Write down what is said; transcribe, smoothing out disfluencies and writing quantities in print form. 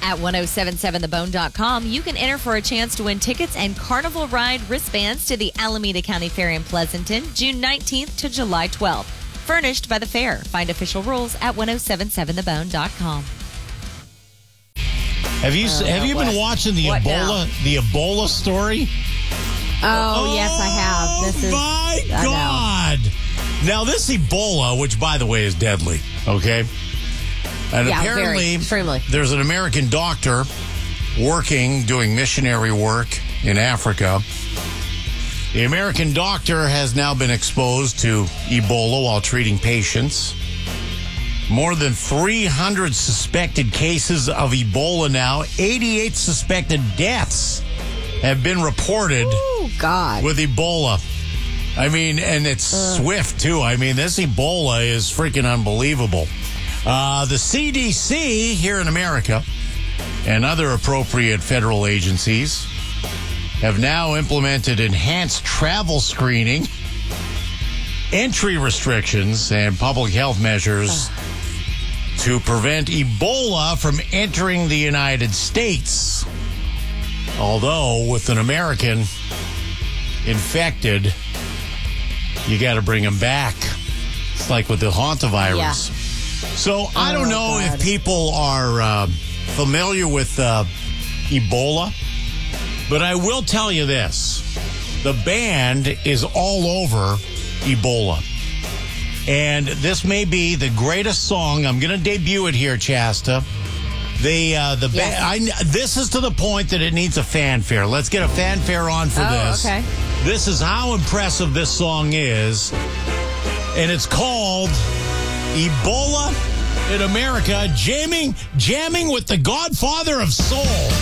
at 1077thebone.com, you can enter for a chance to win tickets and Carnival Ride wristbands to the Alameda County Fair in Pleasanton, June 19th to July 12th. Furnished by the fair. Find official rules at 1077thebone.com. Have you been watching the Ebola story? Oh, yes, I have. This is my God. Now, this Ebola, which, by the way, is deadly, okay? And apparently, there's an American doctor doing missionary work in Africa. The American doctor has now been exposed to Ebola while treating patients. More than 300 suspected cases of Ebola now. 88 suspected deaths have been reported with Ebola. I mean, and it's swift, too. I mean, this Ebola is freaking unbelievable. The CDC here in America and other appropriate federal agencies have now implemented enhanced travel screening, entry restrictions, and public health measures to prevent Ebola from entering the United States. Although, with an American infected, you got to bring him back. It's like with the hantavirus. Yeah. So, I don't know if people are familiar with Ebola, but I will tell you this. The band is all over Ebola. And this may be the greatest song. I'm going to debut it here, Chasta. This is to the point that it needs a fanfare. Let's get a fanfare on for this. Okay. This is how impressive this song is. And it's called Ebola in America, jamming with the Godfather of Soul.